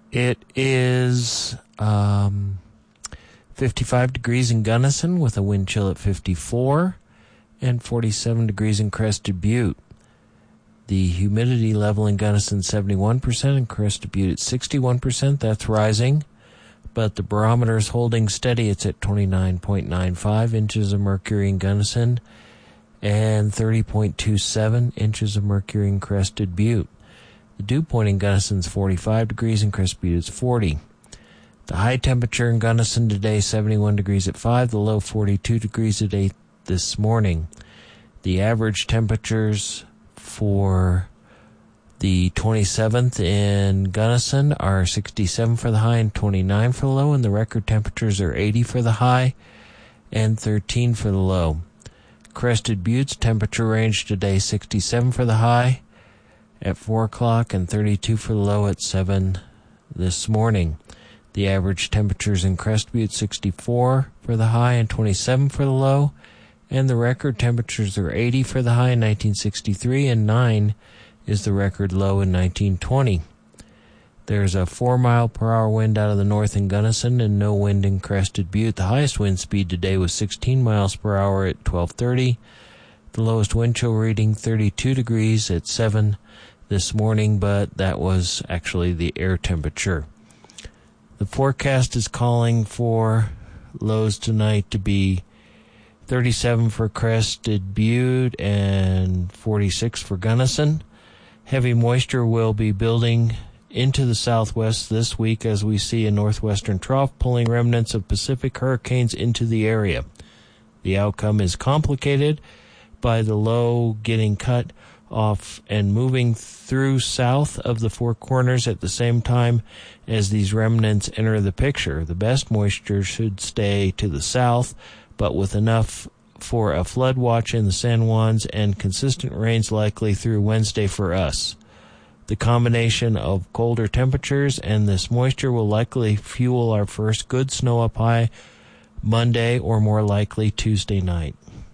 It is 55 degrees in Gunnison with a wind chill at 54 and 47 degrees in Crested Butte. The humidity level in Gunnison 71% and Crested Butte at 61%. That's rising, but the barometer is holding steady. It's at 29.95 inches of mercury in Gunnison and 30.27 inches of mercury in Crested Butte. The dew point in Gunnison is 45 degrees and Crested Butte is 40. The high temperature in Gunnison today, 71 degrees at 5. The low, 42 degrees at 8 this morning. The average temperatures for the 27th in Gunnison are 67 for the high and 29 for the low, and the record temperatures are 80 for the high and 13 for the low. Crested Butte's temperature range today, 67 for the high at 4 o'clock and 32 for the low at 7 this morning. The average temperatures in Crested Butte, 64 for the high and 27 for the low, and the record temperatures are 80 for the high in 1963 and 9 is the record low in 1920. There's a 4-mile-per-hour wind out of the north in Gunnison and no wind in Crested Butte. The highest wind speed today was 16 miles per hour at 12:30. The lowest wind chill reading 32 degrees at 7 this morning, but that was actually the air temperature. The forecast is calling for lows tonight to be 37 for Crested Butte and 46 for Gunnison. Heavy moisture will be building into the southwest this week as we see a northwestern trough pulling remnants of Pacific hurricanes into the area. The outcome is complicated by the low getting cut off and moving through south of the Four Corners at the same time as these remnants enter the picture. The best moisture should stay to the south, but with enough for a flood watch in the San Juans and consistent rains likely through Wednesday for us. The combination of colder temperatures and this moisture will likely fuel our first good snow up high Monday or more likely Tuesday night.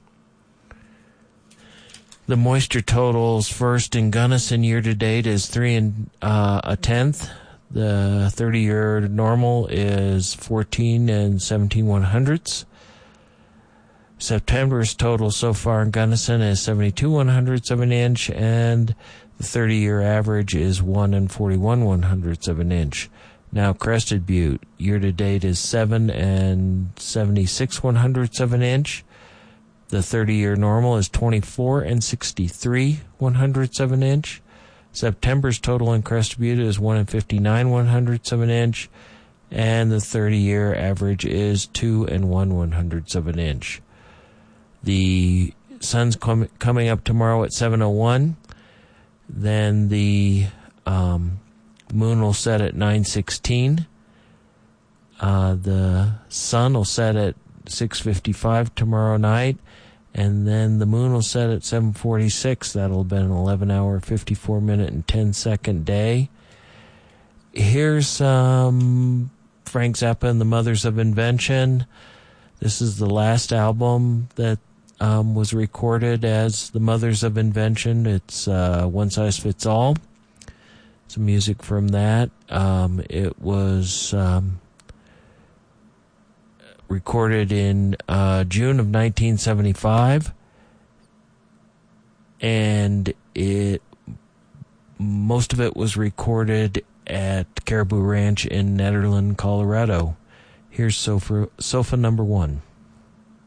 The moisture totals first in Gunnison year-to-date is 3 1/10. The 30-year normal is 14 17/100ths. September's total so far in Gunnison is 72 100ths of an inch, and the 30-year average is 1 41 100ths of an inch. Now Crested Butte, year-to-date is 7 76 100ths of an inch. The 30-year normal is 24 63 100ths of an inch. September's total in Crested Butte is 1 59 100ths of an inch, and the 30-year average is 2 1 100ths of an inch. The sun's coming up tomorrow at 7:01. Then the moon will set at 9:16. The sun will set at 6:55 tomorrow night, and then the moon will set at 7:46. That'll have been an 11-hour, 54-minute, and 10-second day. Here's Frank Zappa and the Mothers of Invention. This is the last album that was recorded as the Mothers of Invention. It's One Size Fits All. Some music from that. It was recorded in June of 1975, and most of it was recorded at Caribou Ranch in Nederland, Colorado. Here's Sofa number 1.